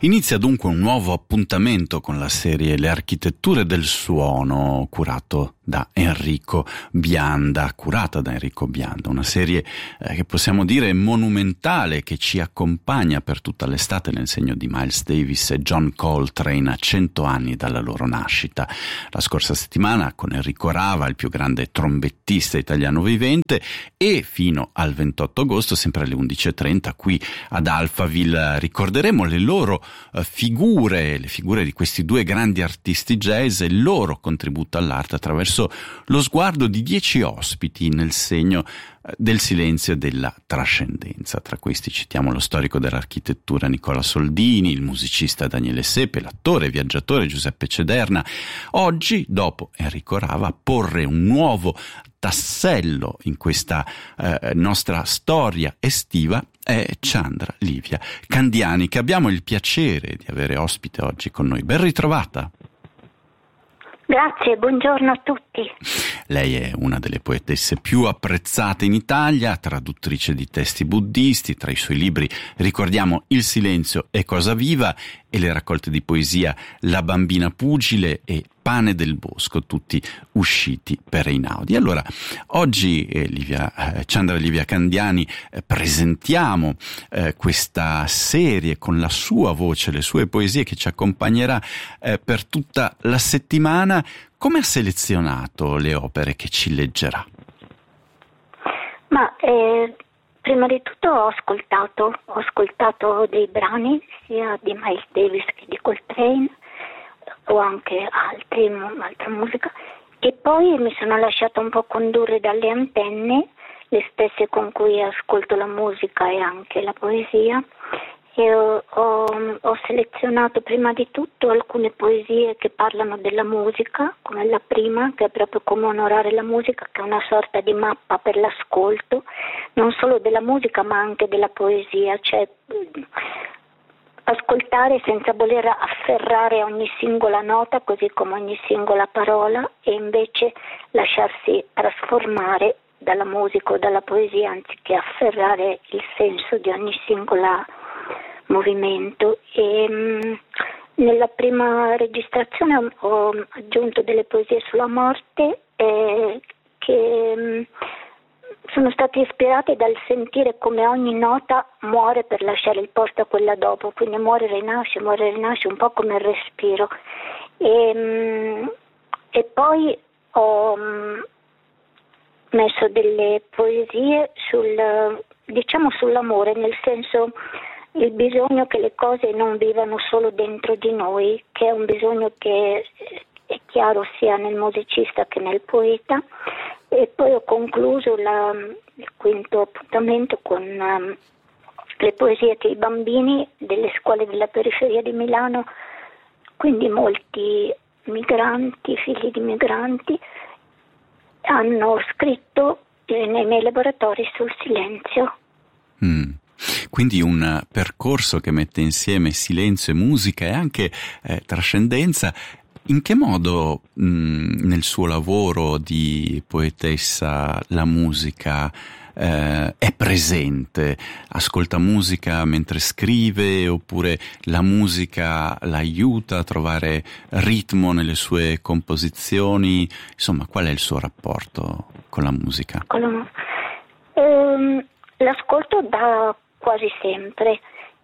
Inizia dunque un nuovo appuntamento con la serie Le architetture del suono, curata da Enrico Bianda, una serie che possiamo dire monumentale, che ci accompagna per tutta l'estate nel segno di Miles Davis e John Coltrane a 100 anni dalla loro nascita. La scorsa settimana con Enrico Rava, il più grande trombettista italiano vivente, e fino al 28 agosto, sempre alle 11:30, qui ad Alphaville, ricorderemo le loro le figure di questi due grandi artisti jazz e il loro contributo all'arte attraverso lo sguardo di 10 ospiti nel segno del silenzio e della trascendenza. Tra questi citiamo lo storico dell'architettura Nicola Soldini, il musicista Daniele Sepe, l'attore e viaggiatore Giuseppe Cederna. Oggi, dopo Enrico Rava, porre un nuovo tassello in questa nostra storia estiva è Chandra Livia Candiani, che abbiamo il piacere di avere ospite oggi con noi. Ben ritrovata. Grazie, buongiorno a tutti. Lei è una delle poetesse più apprezzate in Italia, traduttrice di testi buddisti. Tra i suoi libri ricordiamo Il silenzio è cosa viva e le raccolte di poesia La bambina pugile e Pane del bosco, tutti usciti per Einaudi. Allora, oggi Chandra Livia Candiani presentiamo questa serie con la sua voce, le sue poesie, che ci accompagnerà per tutta la settimana. Come ha selezionato le opere che ci leggerà? Prima di tutto ho ascoltato dei brani sia di Miles Davis che di Coltrane, o anche altra musica, e poi mi sono lasciata un po' condurre dalle antenne, le stesse con cui ascolto la musica e anche la poesia, e ho selezionato prima di tutto alcune poesie che parlano della musica, come la prima, che è proprio come onorare la musica, che è una sorta di mappa per l'ascolto, non solo della musica ma anche della poesia, cioè ascoltare senza voler afferrare ogni singola nota, così come ogni singola parola, e invece lasciarsi trasformare dalla musica o dalla poesia, anziché afferrare il senso di ogni singola movimento. E nella prima registrazione ho aggiunto delle poesie sulla morte che sono state ispirate dal sentire come ogni nota muore per lasciare il posto a quella dopo, quindi muore e rinasce, un po' come il respiro. E poi ho messo delle poesie sull'amore, nel senso il bisogno che le cose non vivano solo dentro di noi, che è un bisogno che è chiaro sia nel musicista che nel poeta. E poi ho concluso il quinto appuntamento con le poesie che i bambini delle scuole della periferia di Milano, quindi molti migranti, figli di migranti, hanno scritto nei miei laboratori sul silenzio. Quindi un percorso che mette insieme silenzio e musica e anche trascendenza. In che modo nel suo lavoro di poetessa la musica è presente? Ascolta musica mentre scrive, oppure la musica l'aiuta a trovare ritmo nelle sue composizioni? Insomma, qual è il suo rapporto con la musica? L'ascolto da quasi sempre,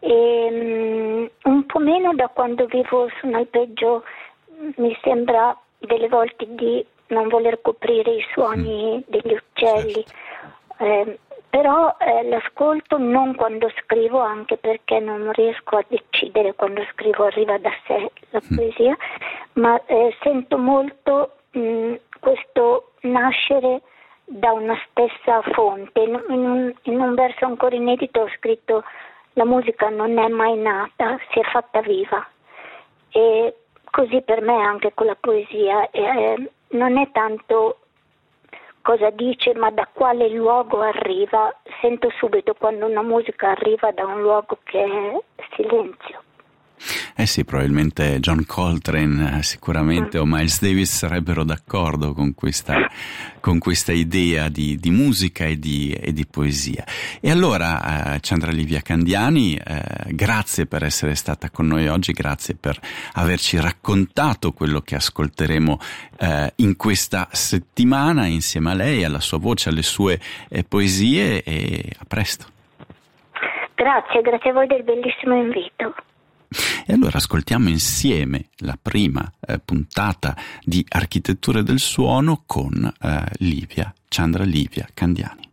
un po' meno da quando vivo su un alpeggio. Mi sembra delle volte di non voler coprire i suoni degli uccelli, però l'ascolto non quando scrivo, anche perché non riesco a decidere quando scrivo, arriva da sé la poesia, ma sento molto questo nascere da una stessa fonte. In un verso ancora inedito ho scritto: la musica non è mai nata, si è fatta viva. E così per me anche con la poesia, non è tanto cosa dice, ma da quale luogo arriva. Sento subito quando una musica arriva da un luogo che è silenzio. sì, probabilmente John Coltrane sicuramente o Miles Davis sarebbero d'accordo con questa idea di musica e di poesia. E allora Chandra Livia Candiani, grazie per essere stata con noi oggi, grazie per averci raccontato quello che ascolteremo in questa settimana insieme a lei, alla sua voce, alle sue poesie, e a presto. Grazie a voi del bellissimo invito. E allora ascoltiamo insieme la prima puntata di Architetture del Suono con Chandra Livia Candiani.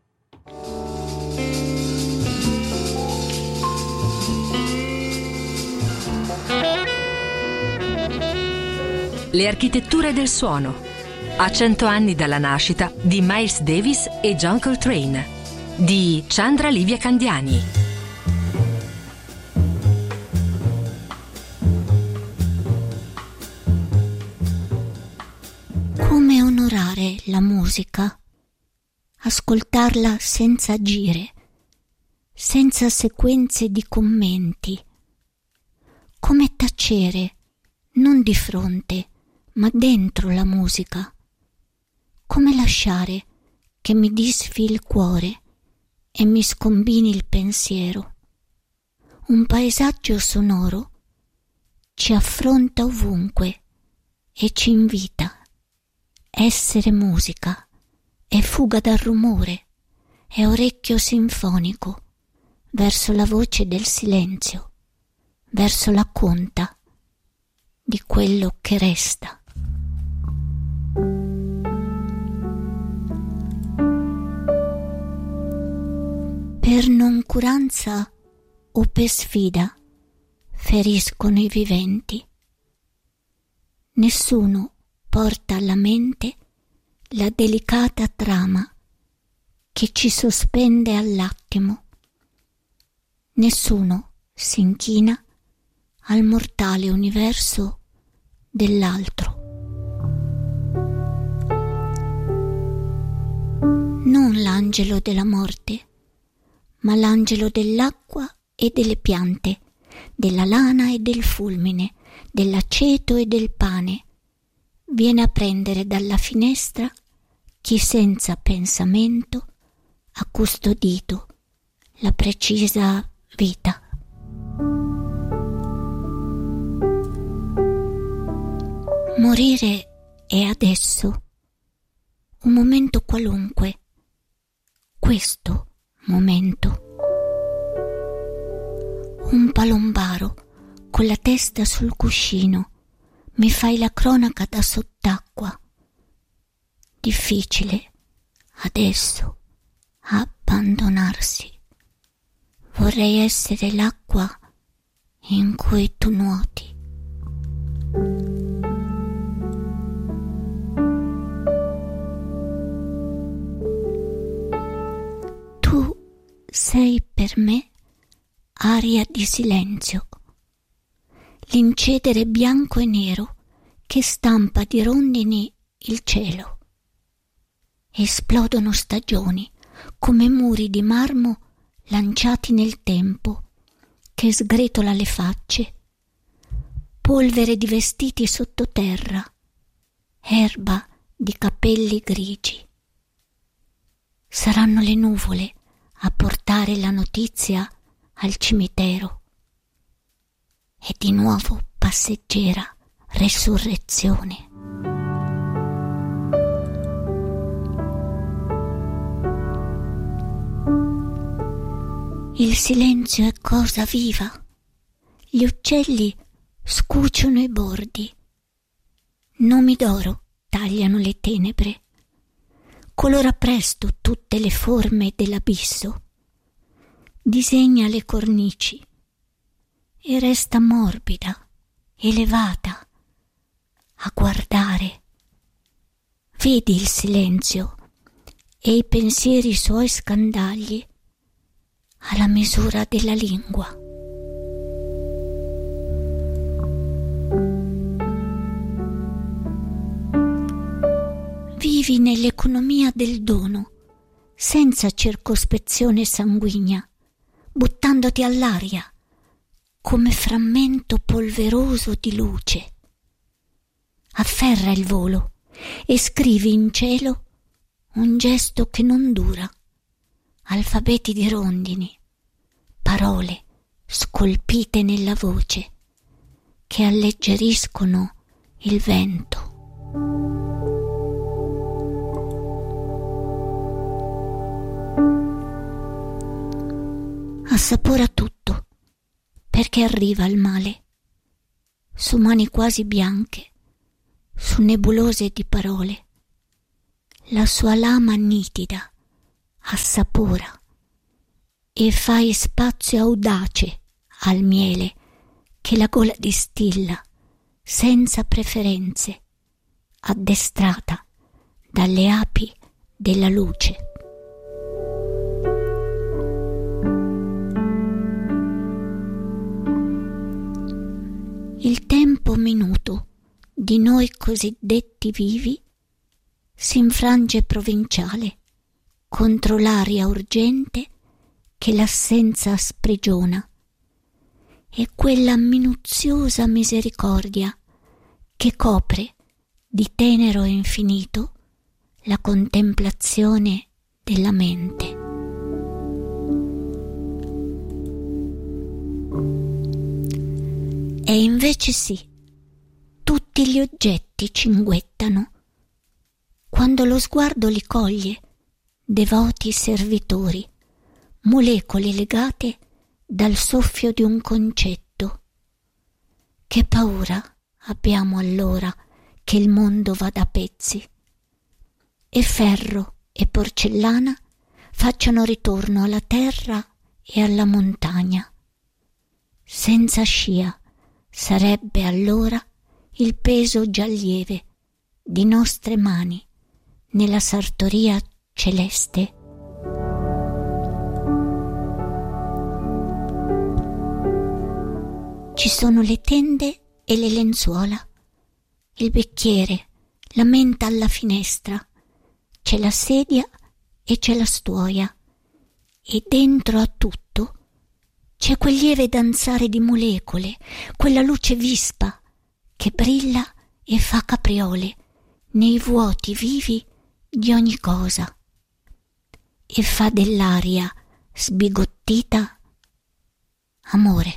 Le architetture del suono. A 100 anni dalla nascita di Miles Davis e John Coltrane, di Chandra Livia Candiani. Come onorare la musica? Ascoltarla senza agire, senza sequenze di commenti. Come tacere, non di fronte, ma dentro la musica. Come lasciare che mi disfi il cuore e mi scombini il pensiero. Un paesaggio sonoro ci affronta ovunque e ci invita. Essere musica è fuga dal rumore, è orecchio sinfonico verso la voce del silenzio, verso la conta di quello che resta. Per noncuranza o per sfida feriscono i viventi. Nessuno porta alla mente la delicata trama che ci sospende all'attimo. Nessuno si inchina al mortale universo dell'altro. Non l'angelo della morte, ma l'angelo dell'acqua e delle piante, della lana e del fulmine, dell'aceto e del pane, viene a prendere dalla finestra chi senza pensamento ha custodito la precisa vita. Morire è adesso, un momento qualunque, questo momento. Un palombaro con la testa sul cuscino, mi fai la cronaca da sott'acqua. Difficile adesso abbandonarsi. Vorrei essere l'acqua in cui tu nuoti. Tu sei per me aria di silenzio, l'incedere bianco e nero che stampa di rondini il cielo. Esplodono stagioni come muri di marmo lanciati nel tempo che sgretola le facce, polvere di vestiti sottoterra, erba di capelli grigi. Saranno le nuvole a portare la notizia al cimitero. E di nuovo passeggera resurrezione. Il silenzio è cosa viva. Gli uccelli scuociono i bordi. Nomi d'oro tagliano le tenebre. Colora presto tutte le forme dell'abisso. Disegna le cornici e resta morbida, elevata, a guardare. Vedi il silenzio e i pensieri suoi scandagli alla misura della lingua. Vivi nell'economia del dono, senza circospezione sanguigna, buttandoti all'aria, come frammento polveroso di luce. Afferra il volo e scrivi in cielo un gesto che non dura, alfabeti di rondini, parole scolpite nella voce che alleggeriscono il vento. Assapora tutto, perché arriva il male, su mani quasi bianche, su nebulose di parole. La sua lama nitida assapora e fai spazio audace al miele che la gola distilla senza preferenze, addestrata dalle api della luce. Il tempo minuto di noi cosiddetti vivi s'infrange provinciale contro l'aria urgente che l'assenza sprigiona, e quella minuziosa misericordia che copre di tenero e infinito la contemplazione della mente. E invece sì, tutti gli oggetti cinguettano quando lo sguardo li coglie, devoti servitori, molecole legate dal soffio di un concetto. Che paura abbiamo allora che il mondo vada a pezzi e ferro e porcellana facciano ritorno alla terra e alla montagna. Senza scia sarebbe allora il peso già lieve di nostre mani nella sartoria celeste. Ci sono le tende e le lenzuola, il bicchiere, la menta alla finestra, c'è la sedia e c'è la stuoia, e dentro a tutto c'è quel lieve danzare di molecole, quella luce vispa che brilla e fa capriole nei vuoti vivi di ogni cosa e fa dell'aria sbigottita amore.